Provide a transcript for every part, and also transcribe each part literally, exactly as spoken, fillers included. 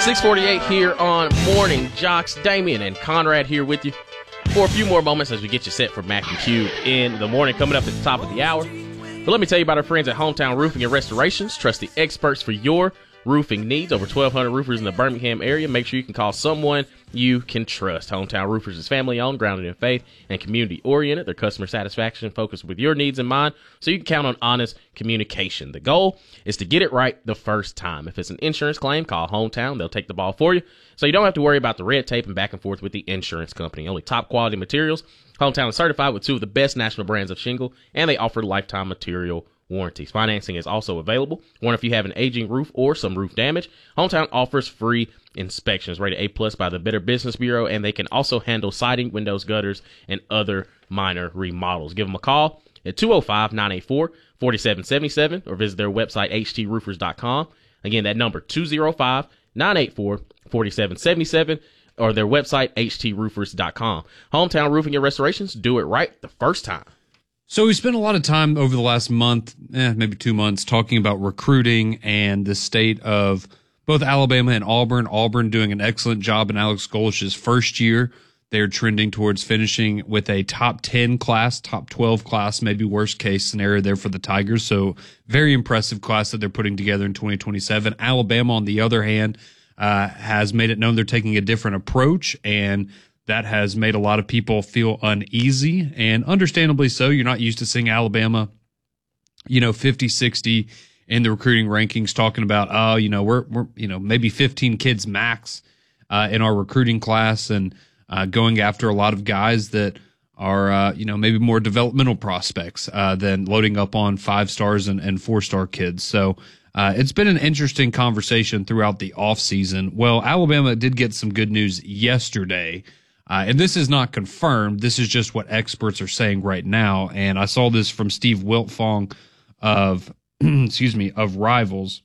six forty-eight here on Morning Jocks. Damian and Conrad here with you for a few more moments as we get you set for Mac and Q in the morning, coming up at the top of the hour. But let me tell you about our friends at Hometown Roofing and Restorations. Trust the experts for your roofing needs. Over twelve hundred roofers in the Birmingham area. Make sure you can call someone you can trust. Hometown Roofers is family-owned, grounded in faith, and community-oriented. Their customer satisfaction focused with your needs in mind, so you can count on honest communication. The goal is to get it right the first time. If it's an insurance claim, call Hometown. They'll take the ball for you, so you don't have to worry about the red tape and back and forth with the insurance company. Only top-quality materials. Hometown is certified with two of the best national brands of shingle, and they offer lifetime material warranties. Financing is also available. One, if you have an aging roof or some roof damage, Hometown offers free inspections, rated A plus by the Better Business Bureau, and they can also handle siding, windows, gutters, and other minor remodels. Give them a call at two oh five, nine eight four, four seven seven seven or visit their website, h t roofers dot com. Again, that number, two oh five, nine eight four, four seven seven seven or their website, h t roofers dot com. Hometown Roofing and Restorations, do it right the first time. So we spent a lot of time over the last month, eh, maybe two months, talking about recruiting and the state of both Alabama and Auburn. Auburn doing an excellent job in Alex Golesh's first year. They're trending towards finishing with a top ten class, top twelve class, maybe worst case scenario there for the Tigers. So very impressive class that they're putting together in twenty twenty-seven. Alabama, on the other hand, uh, has made it known they're taking a different approach, and that has made a lot of people feel uneasy, and understandably so. You're not used to seeing Alabama, you know, fifty, sixty in the recruiting rankings, talking about, oh, you know, we're, we're you know, maybe fifteen kids max uh, in our recruiting class, and uh, going after a lot of guys that are, uh, you know, maybe more developmental prospects uh, than loading up on five stars and, and four star kids. So uh, it's been an interesting conversation throughout the offseason. Well, Alabama did get some good news yesterday. Uh, and this is not confirmed. This is just what experts are saying right now. And I saw this from Steve Wiltfong of, excuse me, of Rivals.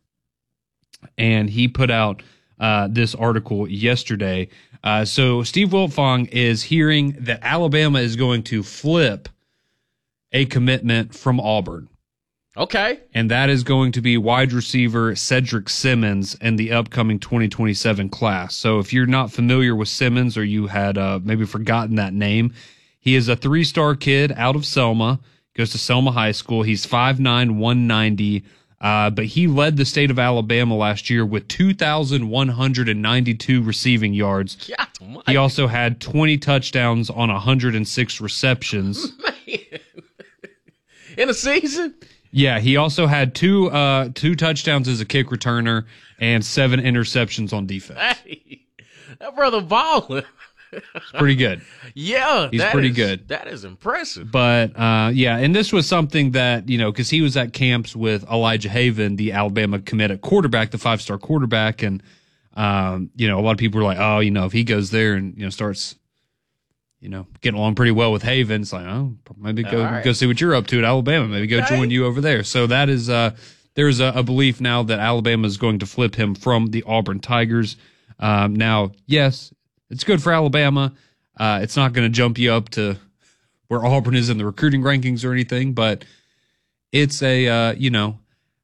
And he put out uh, this article yesterday. Uh, so Steve Wiltfong is hearing that Alabama is going to flip a commitment from Auburn. Okay. And that is going to be wide receiver Cedric Simmons in the upcoming twenty twenty-seven class. So if you're not familiar with Simmons, or you had uh, maybe forgotten that name, he is a three-star kid out of Selma, goes to Selma High School. He's five nine, one ninety, uh, but he led the state of Alabama last year with two thousand one hundred ninety-two receiving yards. God, he also had twenty touchdowns on one hundred six receptions. Man. In a season? Yeah, he also had two uh, two touchdowns as a kick returner and seven interceptions on defense. Hey, that brother balling. It's pretty good. Yeah, he's that pretty is, good. That is impressive. But uh, yeah, and this was something that, you know, because he was at camps with Elijah Haven, the Alabama commit at quarterback, the five star quarterback, and um, you know, a lot of people were like, oh, you know, if he goes there and you know starts. You know, getting along pretty well with Haven. It's like, oh, maybe go right. go see what you're up to at Alabama. Maybe go okay. join you over there. So that is, uh, there's a, a belief now that Alabama is going to flip him from the Auburn Tigers. Um, now, yes, it's good for Alabama. Uh, it's not going to jump you up to where Auburn is in the recruiting rankings or anything, but it's a, uh, you know,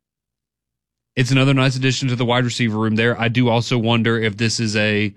it's another nice addition to the wide receiver room there. I do also wonder if this is a,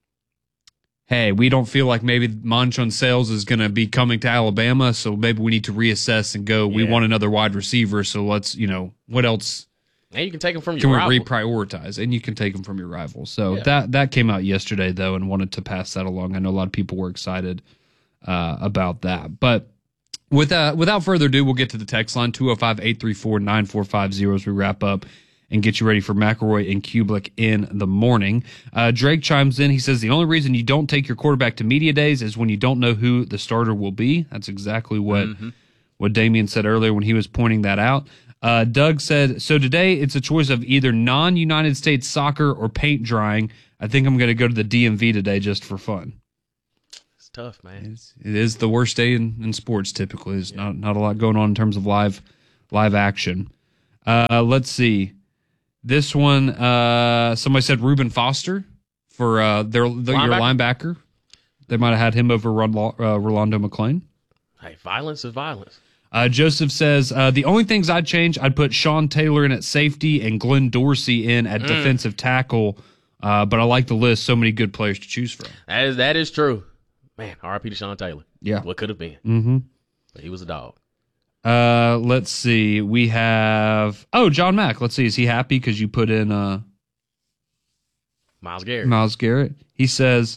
hey, we don't feel like maybe Monchon Sales is going to be coming to Alabama, so maybe we need to reassess and go, we yeah. want another wide receiver, so let's, you know, what else And you can take them from your can rival. we reprioritize? And you can take them from your rival. So Yeah. that that came out yesterday, though, and wanted to pass that along. I know a lot of people were excited uh, about that. But with, uh, without further ado, we'll get to the text line, two oh five, eight three four, nine four five zero as we wrap up and get you ready for McElroy and Kublik in the morning. Uh, Drake chimes in. He says, the only reason you don't take your quarterback to media days is when you don't know who the starter will be. That's exactly what mm-hmm. what Damian said earlier when he was pointing that out. Uh, Doug said, so today it's a choice of either non-United States soccer or paint drying. I think I'm going to go to the D M V today just for fun. It's tough, man. It's, it is the worst day in, in sports typically. There's yeah. not, not a lot going on in terms of live live action. Uh, let's see. This one, uh, somebody said Reuben Foster for uh, their, their linebacker? your linebacker. They might have had him over Rolando, uh, Rolando McClain. Hey, violence is violence. Uh, Joseph says, uh, the only things I'd change, I'd put Sean Taylor in at safety and Glenn Dorsey in at mm. defensive tackle Uh, but I like the list. So many good players to choose from. That is that is true. Man, R I P to Sean Taylor. Yeah. What could have been. Mm-hmm. But he was a dog. Uh, let's see. We have, oh, John Mack. Let's see. Is he happy because you put in uh, Myles Garrett? Myles Garrett. He says,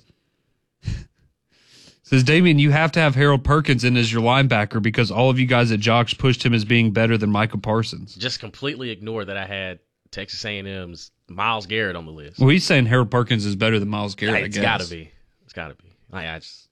says, Damian, you have to have Harold Perkins in as your linebacker because all of you guys at Jocks pushed him as being better than Micah Parsons. Just completely ignore that I had Texas A and M's Myles Garrett on the list. Well, he's saying Harold Perkins is better than Myles Garrett, Yeah, it's I guess. got to be. It's got to be. Like, I just,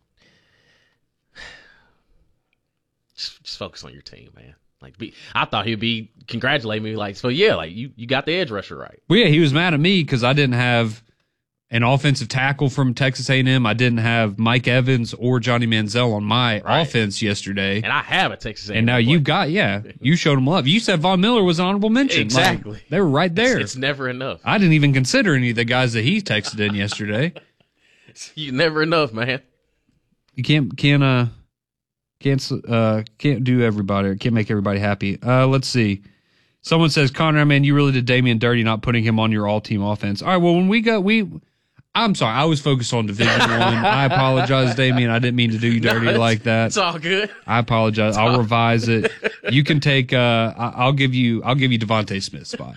just, just focus on your team, man. Like, be, I thought he'd be congratulating me, like, so yeah, like you, you got the edge rusher right. Well, yeah, he was mad at me because I didn't have an offensive tackle from Texas A and M. I didn't have Mike Evans or Johnny Manziel on my Right. offense yesterday. And I have a Texas A and M. And now player. you got, yeah, you showed him love. You said Von Miller was an honorable mention. Exactly. Like, they were right there. It's, it's never enough. I didn't even consider any of the guys that he texted in yesterday. You never enough, man. You can't, can't, uh, can't, uh, can't do everybody, can't make everybody happy. Uh, let's see. Someone says, Conrad, man, you really did Damian dirty not putting him on your all-team offense. All right, well, when we got, we, I'm sorry, I was focused on Division One. I apologize, Damian. I didn't mean to do you dirty No, like that. It's all good. I apologize. I'll revise it. You can take. Uh, I- I'll give you. I'll give you Devontae Smith's spot.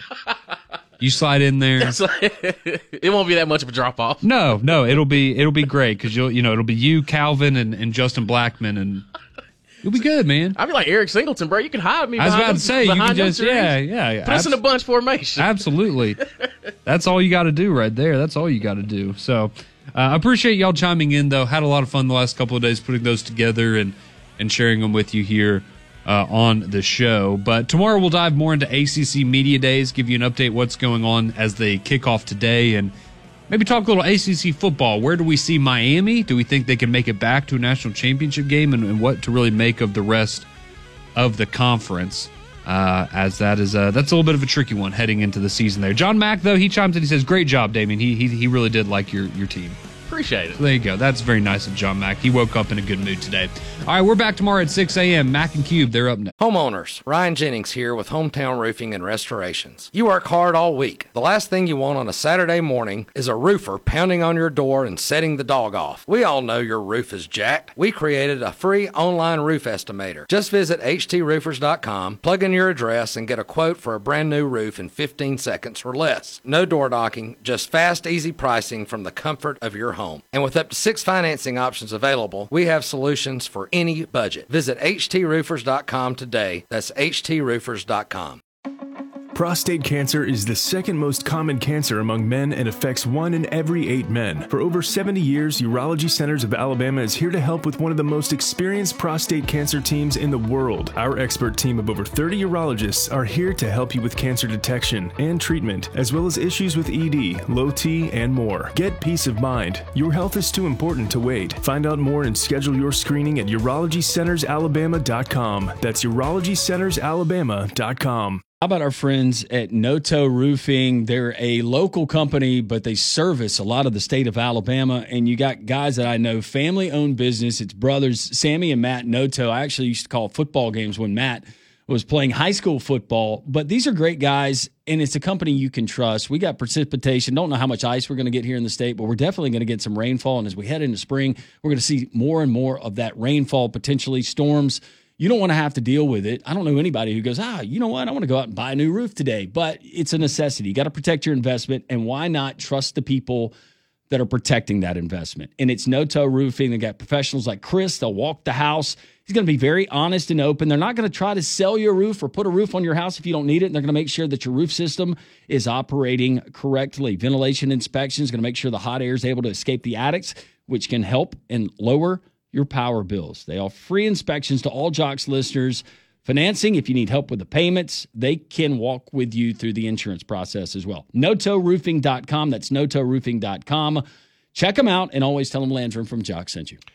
You slide in there. It's like, it won't be that much of a drop off. No, no, it'll be it'll be great because you'll you know it'll be you, Calvin, and, and Justin Blackman, and you'll be good, man. I'd be like Eric Singleton, bro. You can hide me. I was behind about them- to say you can behind them just trees. yeah yeah Put us in a bunch formation. Absolutely. That's all you got to do right there. That's all you got to do. So uh, I appreciate y'all chiming in, though. Had a lot of fun the last couple of days putting those together and, and sharing them with you here uh, on the show. But tomorrow we'll dive more into A C C Media Days, give you an update what's going on as they kick off today, and maybe talk a little A C C football. Where do we see Miami? Do we think they can make it back to a national championship game, and, and what to really make of the rest of the conference? Uh, as that is uh, that's a little bit of a tricky one heading into the season there. John Mack, though, he chimes in. He says, great job, Damian. He he, he really did like your, your team. Appreciate it. So there you go. That's very nice of John Mack. He woke up in a good mood today. All right, we're back tomorrow at six a.m. Mack and Cube, they're up next. Homeowners, Ryan Jennings here with Hometown Roofing and Restorations. You work hard all week. The last thing you want on a Saturday morning is a roofer pounding on your door and setting the dog off. We all know your roof is jacked. We created a free online roof estimator. Just visit h t roofers dot com, plug in your address, and get a quote for a brand new roof in fifteen seconds or less. No door knocking, just fast, easy pricing from the comfort of your home. And with up to six financing options available, we have solutions for any budget. Visit h t roofers dot com today. That's h t roofers dot com. Prostate cancer is the second most common cancer among men and affects one in every eight men. For over seventy years, Urology Centers of Alabama is here to help with one of the most experienced prostate cancer teams in the world. Our expert team of over thirty urologists are here to help you with cancer detection and treatment, as well as issues with E D, low T, and more. Get peace of mind. Your health is too important to wait. Find out more and schedule your screening at urology centers alabama dot com. That's urology centers alabama dot com. How about our friends at Noto Roofing? They're a local company, but they service a lot of the state of Alabama. And you got guys that I know, family-owned business. It's brothers, Sammy and Matt Noto. I actually used to call football games when Matt was playing high school football. But these are great guys, and it's a company you can trust. We got precipitation. Don't know how much ice we're going to get here in the state, but we're definitely going to get some rainfall. And as we head into spring, we're going to see more and more of that rainfall, potentially storms. You don't want to have to deal with it. I don't know anybody who goes, ah, you know what? I want to go out and buy a new roof today. But it's a necessity. You got to protect your investment. And why not trust the people that are protecting that investment? And it's Noto Roofing. They got professionals like Chris. They'll walk the house. He's going to be very honest and open. They're not going to try to sell you a roof or put a roof on your house if you don't need it. And they're going to make sure that your roof system is operating correctly. Ventilation inspection is going to make sure the hot air is able to escape the attics, which can help and lower your power bills. They offer free inspections to all Jocks listeners. Financing, if you need help with the payments, they can walk with you through the insurance process as well. noto roofing dot com. That's noto roofing dot com. Check them out and always tell them Landrum from Jocks sent you.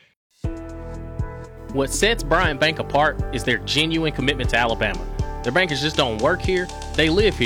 What sets Bryant Bank apart is their genuine commitment to Alabama. Their bankers just don't work here, they live here.